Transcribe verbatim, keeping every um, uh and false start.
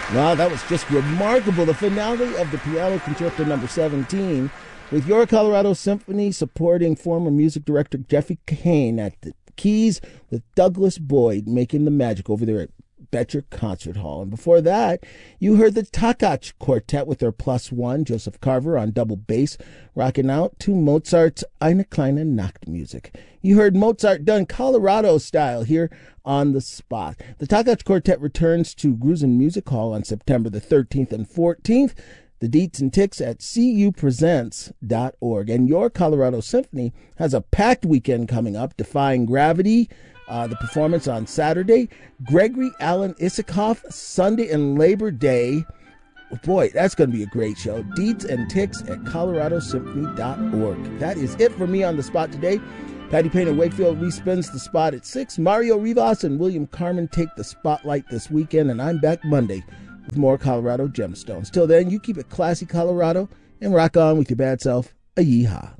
Wow, that was just remarkable. The finale of the Piano Concerto number seventeen with your Colorado Symphony supporting former music director Jeffrey Kane at the keys with Douglas Boyd making the magic over there at Betcher Concert Hall. And before that, you heard the Takach Quartet with their plus one, Joseph Carver on double bass, rocking out to Mozart's Eine kleine Nachtmusik. You heard Mozart done Colorado style here on the spot. The Takach Quartet returns to Grusin Music Hall on September the thirteenth and fourteenth. The deets and ticks at c u presents dot org. And your Colorado Symphony has a packed weekend coming up, Defying Gravity, Uh, the performance on Saturday, Gregory Alan Isikoff, Sunday and Labor Day. Boy, that's going to be a great show. Deeds and ticks at colorado symphony dot org. That is it for me on the spot today. Patty Payne of Wakefield respins the spot at six. Mario Rivas and William Carmen take the spotlight this weekend, and I'm back Monday with more Colorado Gemstones. Till then, you keep it classy, Colorado, and rock on with your bad self. A yeehaw.